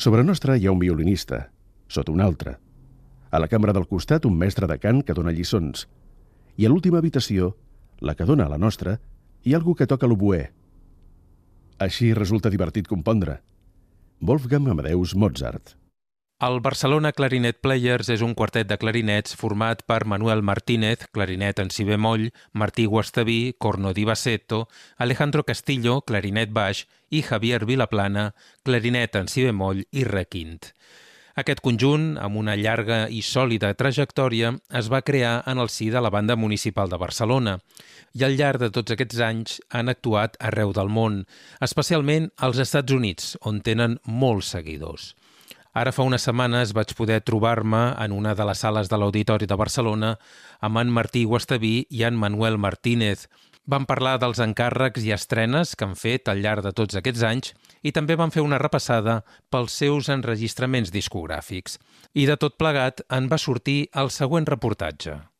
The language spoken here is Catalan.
Sobre nostra hi ha un violinista, sota un altre. A la cambra del costat, un mestre de cant que dona lliçons. I a l'última habitació, la que dona a la nostra, hi ha algú que toca l'oboè. Així resulta divertit compondre. Wolfgang Amadeus Mozart. El Barcelona Clarinet Players és un quartet de clarinets format per Manuel Martínez, clarinet en si bemoll, Martí Guastaví, corno di bassetto, Alejandro Castillo, clarinet baix, i Javier Vilaplana, clarinet en si bemoll i requint. Aquest conjunt, amb una llarga i sòlida trajectòria, es va crear en el si de la Banda Municipal de Barcelona i al llarg de tots aquests anys han actuat arreu del món, especialment als Estats Units, on tenen molts seguidors. Ara fa unes setmanes vaig poder trobar-me en una de les sales de l'Auditori de Barcelona amb en Martí Guastaví i en Manuel Martínez. Vam parlar dels encàrrecs i estrenes que han fet al llarg de tots aquests anys i també van fer una repassada pels seus enregistraments discogràfics. I de tot plegat en va sortir el següent reportatge.